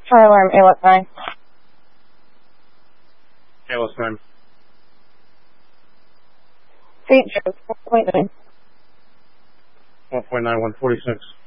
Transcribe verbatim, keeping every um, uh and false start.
Fire alarm, A L S nine. A L S nine. Saint Joe's, four point nine. one point nine one forty-six.